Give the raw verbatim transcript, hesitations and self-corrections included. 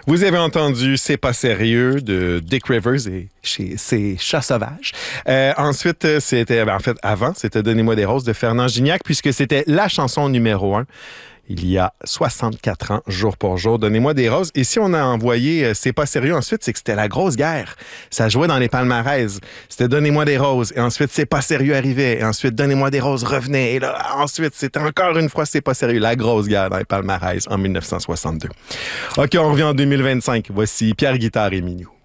Vous avez entendu C'est pas sérieux de Dick Rivers et chez ses Chats sauvages. Euh, ensuite, c'était, ben, en fait, avant, c'était Donnez-moi des roses de Fernand Gignac, puisque c'était la chanson numéro un. Il y a soixante-quatre ans, jour pour jour. Donnez-moi des roses. Et si on a envoyé euh, C'est pas sérieux ensuite, c'est que c'était la grosse guerre. Ça jouait dans les palmarès. C'était Donnez-moi des roses. Et ensuite, C'est pas sérieux arrivait. Et ensuite, Donnez-moi des roses revenait. Et là, ensuite, c'était encore une fois C'est pas sérieux. La grosse guerre dans les palmarès en dix-neuf cent soixante-deux. OK, on revient en deux mille vingt-cinq. Voici Pierre Guitare et Minou.